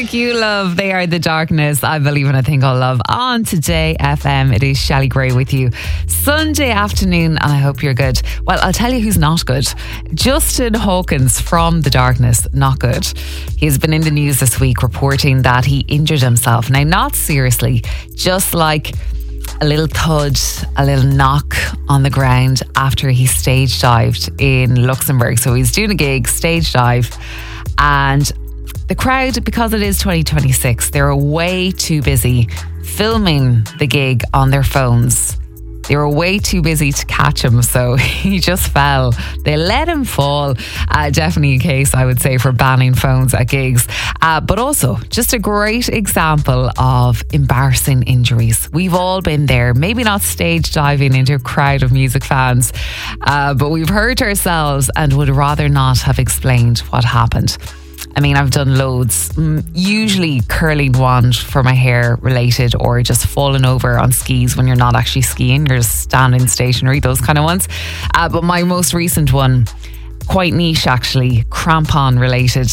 Music You Love. They are The Darkness. I Believe in a Thing Called Love on Today FM. It is Shelley Gray with you Sunday afternoon, and I hope you're good. Well, I'll tell you who's not good. Justin Hawkins from The Darkness, not good. He's been in the news this week reporting that he injured himself. Now, not seriously, just like a little thud, a little knock on the ground after he stage dived in Luxembourg. So he's doing a gig, stage dive, and the crowd, because it is 2026, they're way too busy filming the gig on their phones. They were way too busy to catch him, so he just fell. They let him fall. Definitely a case, I would say, for banning phones at gigs. But also, just a great example of embarrassing injuries. We've all been there. Maybe not stage diving into a crowd of music fans, but we've hurt ourselves and would rather not have explained what happened. I mean, I've done loads, usually curling wand for my hair related, or just falling over on skis when you're not actually skiing, you're just standing stationary, those kind of ones. But my most recent one, quite niche actually, crampon related.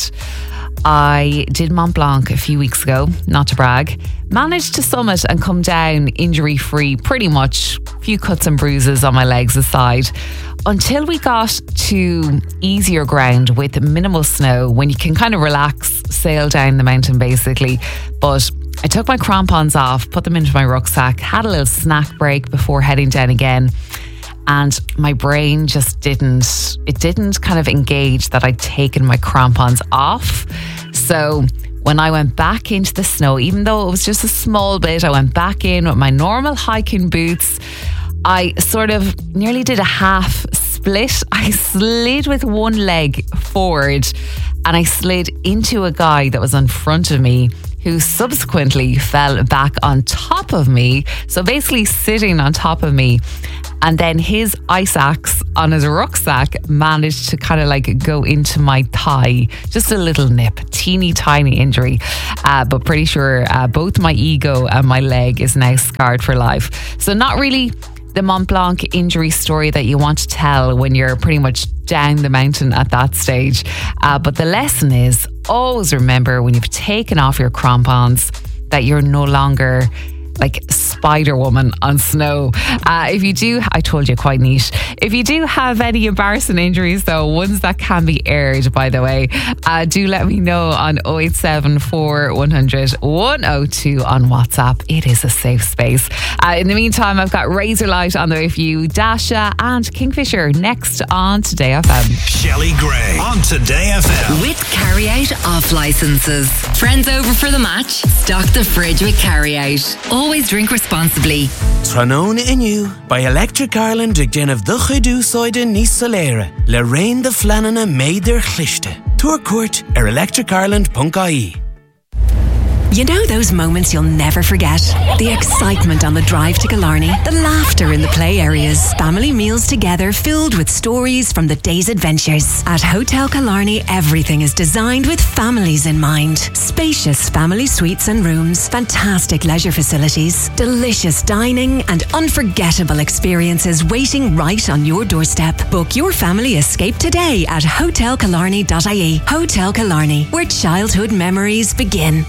I did Mont Blanc a few weeks ago, not to brag. Managed to summit and come down injury free, pretty much. A few cuts and bruises on my legs aside, until we got to easier ground with minimal snow, when you can kind of relax, sail down the mountain basically. But I took my crampons off, put them into my rucksack, had a little snack break before heading down again. And my brain just didn't kind of engage that I'd taken my crampons off. So when I went back into the snow, even though it was just a small bit, I went back in with my normal hiking boots. I sort of nearly did a half split. I slid with one leg forward and I slid into a guy that was in front of me, who subsequently fell back on top of me. So basically sitting on top of me. And then his ice axe on his rucksack managed to kind of like go into my thigh. Just a little nip, teeny tiny injury. But pretty sure both my ego and my leg is now scarred for life. So not really the Mont Blanc injury story that you want to tell when you're pretty much down the mountain at that stage. But the lesson is, always remember when you've taken off your crampons that you're no longer like Spider Woman on snow. If you do, I told you, quite neat. If you do have any embarrassing injuries though, ones that can be aired, by the way, do let me know on 0874 100 102 on WhatsApp. It is a safe space. In the meantime, I've got Razorlight on the way for you, Dasha and Kingfisher next on Today FM. Shelley Gray on Today FM. With Carryout off licenses. Friends over for the match? Stock the fridge with Carryout. Always drink responsibly. Trónóna Inniu by Electric Ireland ag déanamh do chuidú sóide níos soléire le raon de fleanana méidir chlichte. Tuair cuairt ar electricireland.ie. You know those moments you'll never forget? The excitement on the drive to Killarney, the laughter in the play areas, family meals together filled with stories from the day's adventures. At Hotel Killarney, everything is designed with families in mind. Spacious family suites and rooms, fantastic leisure facilities, delicious dining and unforgettable experiences waiting right on your doorstep. Book your family escape today at hotelkillarney.ie. Hotel Killarney, where childhood memories begin.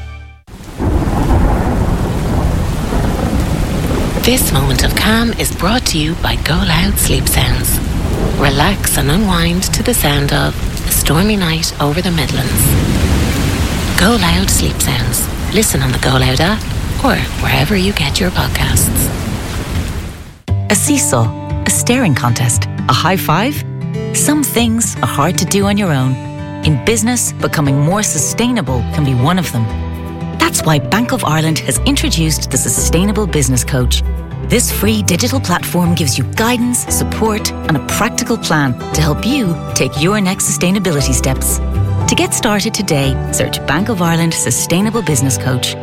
This moment of calm is brought to you by Go Loud Sleep Sounds. Relax and unwind to the sound of A Stormy Night Over the Midlands. Go Loud Sleep Sounds. Listen on the Go Loud app or wherever you get your podcasts. A seesaw, a staring contest, a high five. Some things are hard to do on your own. In business, becoming more sustainable can be one of them. That's why Bank of Ireland has introduced the Sustainable Business Coach. This free digital platform gives you guidance, support, and a practical plan to help you take your next sustainability steps. To get started today, search Bank of Ireland Sustainable Business Coach.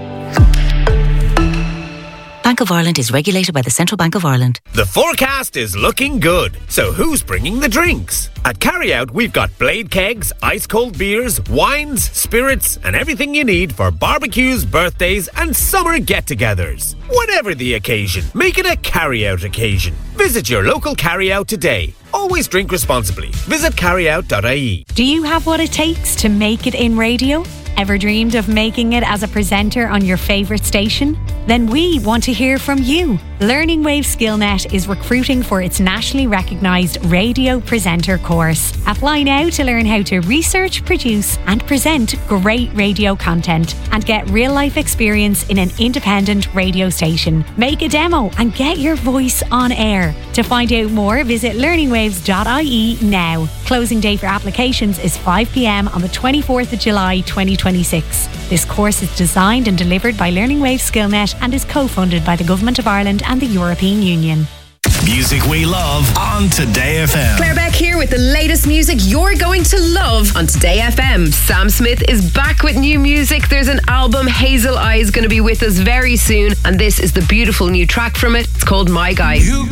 Bank of Ireland is regulated by the Central Bank of Ireland. The forecast is looking good. So who's bringing the drinks? At Carryout, we've got blade kegs, ice cold beers, wines, spirits, and everything you need for barbecues, birthdays, and summer get-togethers. Whatever the occasion, make it a Carryout occasion. Visit your local Carryout today. Always drink responsibly. Visit carryout.ie. Do you have what it takes to make it in radio? Ever dreamed of making it as a presenter on your favourite station? Then we want to hear from you. Learning Wave SkillNet is recruiting for its nationally recognised radio presenter course. Apply now to learn how to research, produce and present great radio content and get real-life experience in an independent radio station. Make a demo and get your voice on air. To find out more, visit learningwaves.ie now. Closing day for applications is 5 p.m. on the 24th of July 2026. This course is designed and delivered by Learning Wave SkillNet and is co-funded by the Government of Ireland and the European Union. Music we love on Today FM. Claire Beck here with the latest music you're going to love on Today FM. Sam Smith is back with new music. There's an album, Hazel Eyes, going to be with us very soon, and this is the beautiful new track from it. It's called My Guy.